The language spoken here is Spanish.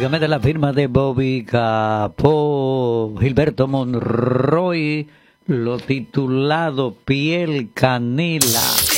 Lógicamente la firma de Bobby Capó, Gilberto Monroy, lo titulado Piel Canela.